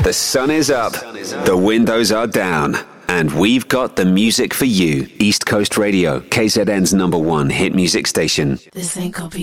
The sun is up, the windows are down, and we've got the music for you. East Coast Radio, KZN's #1 hit music station. This ain't copy.